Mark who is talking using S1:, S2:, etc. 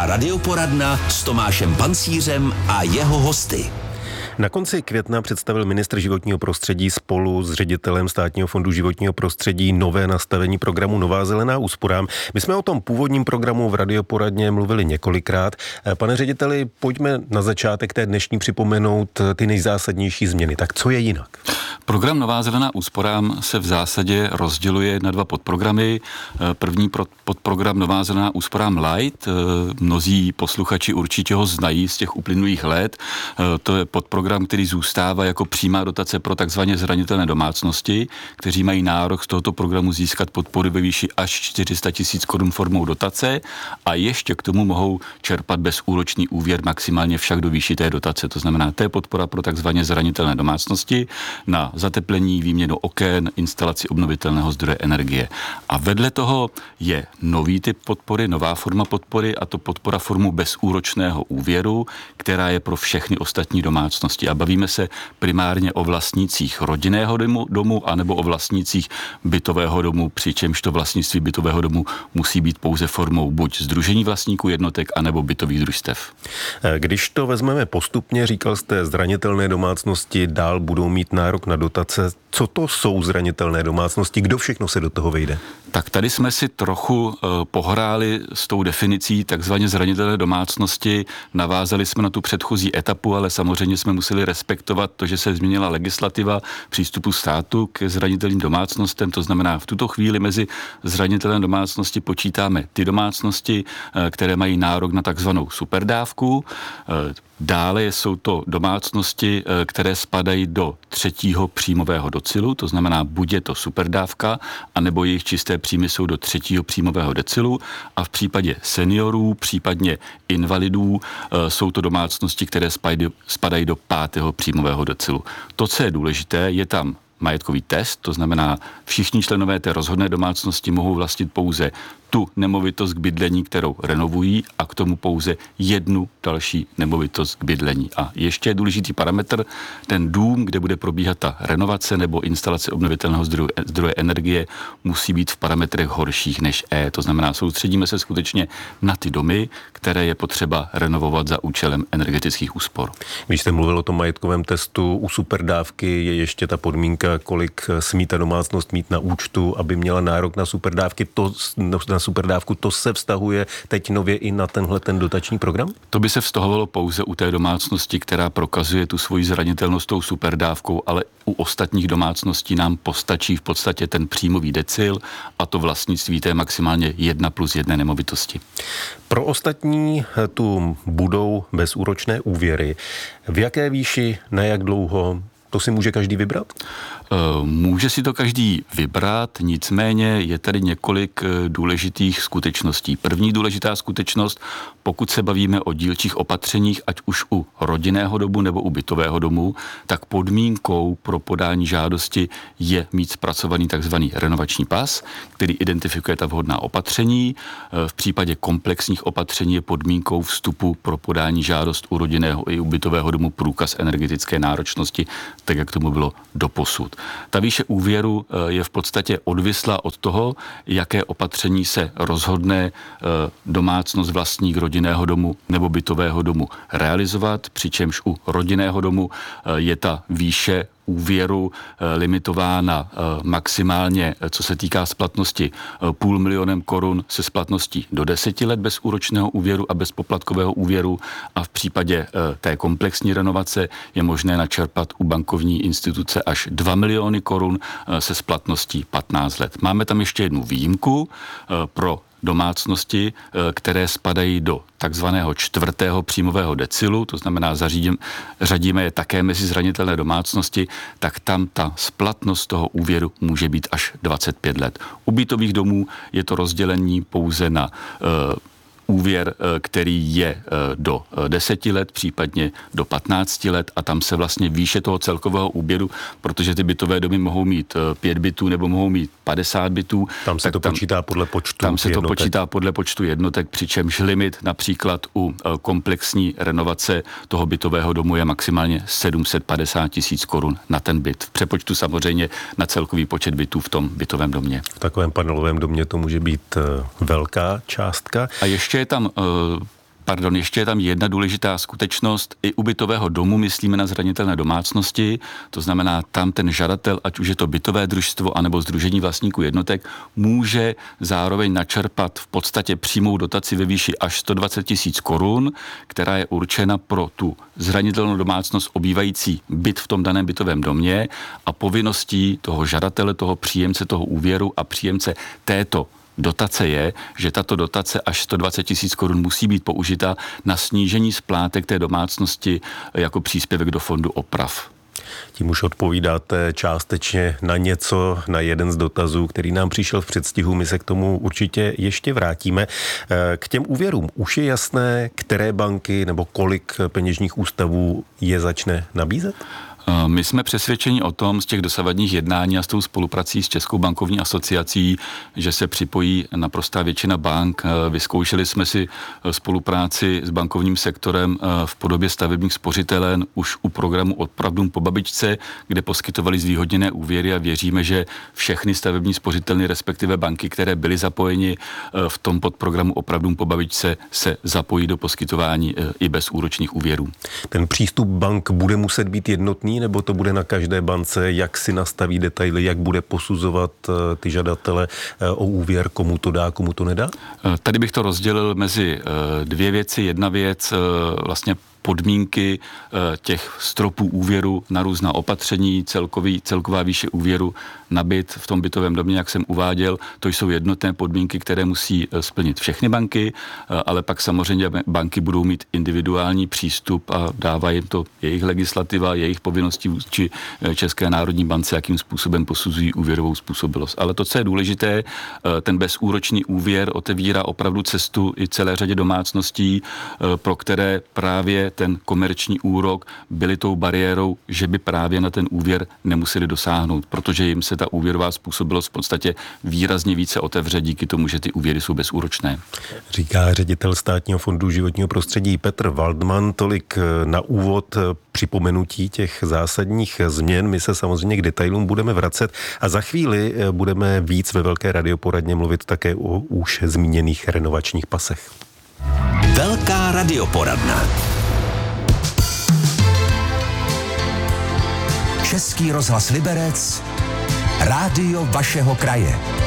S1: Radioporadna s Tomášem Pancířem a jeho hosty.
S2: Na konci května představil ministr životního prostředí spolu s ředitelem Státního fondu životního prostředí nové nastavení programu Nová zelená úsporám. My jsme o tom původním programu v Radioporadně mluvili několikrát. Pane řediteli, pojďme na začátek té dnešní připomenout ty nejzásadnější změny. Tak co je jinak?
S3: Program Nová zelená úsporám se v zásadě rozděluje na dva podprogramy. První podprogram Nová zelená úsporám Light. Mnozí posluchači určitě ho znají z těch uplynulých let. To je podprogram, který zůstává jako přímá dotace pro takzvaně zranitelné domácnosti, kteří mají nárok z tohoto programu získat podpory ve výši až 400 000 korun formou dotace a ještě k tomu mohou čerpat bezúročný úvěr, maximálně však do výši té dotace. To znamená, to je podpora pro takzvaně zranitelné domácnosti na zateplení, výměnu oken, instalaci obnovitelného zdroje energie. A vedle toho je nový typ podpory, nová forma podpory, a to podpora formou bezúročného úvěru, která je pro všechny ostatní domácnosti. A bavíme se primárně o vlastnících rodinného domu anebo o vlastnících bytového domu, přičemž to vlastnictví bytového domu musí být pouze formou buď sdružení vlastníků jednotek, anebo bytových družstev.
S2: Když to vezmeme postupně, říkal jste, zranitelné domácnosti dál budou mít nárok na dotace. Co to jsou zranitelné domácnosti? Kdo všechno se do toho vejde?
S3: Tak tady jsme si trochu pohráli s tou definicí takzvaně zranitelné domácnosti. Navázali jsme na tu předchozí etapu, ale samozřejmě jsme museli respektovat to, že se změnila legislativa přístupu státu k zranitelným domácnostem. To znamená, v tuto chvíli mezi zranitelné domácnosti počítáme ty domácnosti, které mají nárok na takzvanou superdávku. Dále jsou to domácnosti, které spadají do třetího příjmového decilu, to znamená, buď je to superdávka, anebo jejich čisté příjmy jsou do třetího příjmového decilu, a v případě seniorů, případně invalidů, jsou to domácnosti, které spadají do pátého příjmového decilu. To, co je důležité, je tam majetkový test, to znamená, všichni členové té rozhodné domácnosti mohou vlastnit pouze tu nemovitost k bydlení, kterou renovují, a k tomu pouze jednu další nemovitost k bydlení. A ještě je důležitý parametr, ten dům, kde bude probíhat ta renovace nebo instalace obnovitelného zdroje energie, musí být v parametrech horších než E. To znamená, soustředíme se skutečně na ty domy, které je potřeba renovovat za účelem energetických úspor.
S2: Když jste mluvil o tom majetkovém testu, u superdávky je ještě ta podmínka, kolik smí ta domácnost mít na účtu, aby měla nárok na superdávky. Superdávku, to se vztahuje teď nově i na ten dotační program?
S3: To by se vztahovalo pouze u té domácnosti, která prokazuje tu svoji zranitelnost tou superdávkou, ale u ostatních domácností nám postačí v podstatě ten příjmový decil, a to vlastnictví té maximálně 1+1 nemovitosti.
S2: Pro ostatní tu budou bezúročné úvěry. V jaké výši, na jak dlouho? To si může každý vybrat?
S3: Může si to každý vybrat, nicméně je tady několik důležitých skutečností. První důležitá skutečnost, pokud se bavíme o dílčích opatřeních, ať už u rodinného domu nebo u bytového domu, tak podmínkou pro podání žádosti je mít zpracovaný takzvaný renovační pas, který identifikuje ta vhodná opatření. V případě komplexních opatření je podmínkou vstupu pro podání žádost u rodinného i u bytového domu průkaz energetické náročnosti, tak jak tomu bylo doposud. Ta výše úvěru je v podstatě odvislá od toho, jaké opatření se rozhodne domácnost, vlastník rodinného domu nebo bytového domu realizovat, přičemž u rodinného domu je ta výše úvěru limitována maximálně, co se týká splatnosti, 500 000 korun se splatností do 10 let bezúročného úvěru a bezpoplatkového úvěru, a v případě té komplexní renovace je možné načerpat u bankovní instituce až 2 miliony korun se splatností 15 let. Máme tam ještě jednu výjimku pro domácnosti, které spadají do takzvaného čtvrtého příjmového decilu, to znamená řadíme je také mezi zranitelné domácnosti, tak tam ta splatnost toho úvěru může být až 25 let. U bytových domů je to rozdělení pouze na úvěr, který je do 10 let, případně do 15 let, a tam se vlastně výše toho celkového úvěru, protože ty bytové domy mohou mít 5 bytů nebo mohou mít 50 bytů.
S2: Tam se to počítá podle počtu
S3: Tam se
S2: jednotek.
S3: to počítá podle počtu jednotek, přičemž limit například u komplexní renovace toho bytového domu je maximálně 750 000 korun na ten byt. V přepočtu samozřejmě na celkový počet bytů v tom bytovém domě.
S2: V takovém panelovém domě to může být velká částka.
S3: A ještě je tam Ještě je tam jedna důležitá skutečnost. I u bytového domu myslíme na zranitelné domácnosti, to znamená, tam ten žadatel, ať už je to bytové družstvo anebo sdružení vlastníků jednotek, může zároveň načerpat v podstatě přímou dotaci ve výši až 120 000 korun, která je určena pro tu zranitelnou domácnost obývající byt v tom daném bytovém domě, a povinností toho žadatele, toho příjemce toho úvěru a příjemce této dotace je, že tato dotace až 120 000 korun musí být použita na snížení splátek té domácnosti jako příspěvek do fondu oprav.
S2: Tím už odpovídáte částečně na jeden z dotazů, který nám přišel v předstihu. My se k tomu určitě ještě vrátíme. K těm úvěrům už je jasné, které banky nebo kolik peněžních ústavů je začne nabízet?
S3: My jsme přesvědčeni o tom z těch dosavadních jednání a s tou spoluprací s Českou bankovní asociací, že se připojí naprostá většina bank. Vyzkoušeli jsme si spolupráci s bankovním sektorem v podobě stavebních spořitelen už u programu Opravdům po babičce, kde poskytovali zvýhodněné úvěry, a věříme, že všechny stavební spořitelny, respektive banky, které byly zapojeni v tom podprogramu Opravdům po babičce, se zapojí do poskytování i bezúročných úvěrů.
S2: Ten přístup bank bude muset být jednotný, nebo to bude na každé bance, jak si nastaví detaily, jak bude posuzovat ty žadatele o úvěr, komu to dá, komu to nedá?
S3: Tady bych to rozdělil mezi dvě věci. Jedna věc vlastně podmínky těch stropů úvěru na různá opatření, celková výše úvěru na byt v tom bytovém domě, jak jsem uváděl, to jsou jednotné podmínky, které musí splnit všechny banky, ale pak samozřejmě banky budou mít individuální přístup a dává jim to jejich legislativa, jejich povinností vůči České národní bance, jakým způsobem posuzují úvěrovou způsobilost. Ale to, co je důležité, ten bezúročný úvěr otevírá opravdu cestu i celé řadě domácností, pro které právě ten komerční úrok byly tou bariérou, že by právě na ten úvěr nemuseli dosáhnout, protože jim se ta úvěrová způsobilost v podstatě výrazně více otevře díky tomu, že ty úvěry jsou bezúročné.
S2: Říká ředitel Státního fondu životního prostředí Petr Waldman. Tolik na úvod připomenutí těch zásadních změn. My se samozřejmě k detailům budeme vracet a za chvíli budeme víc ve Velké radioporadně mluvit také o už zmíněných renovačních pasech.
S1: Velká radioporadna. Český rozhlas Liberec, rádio vašeho kraje.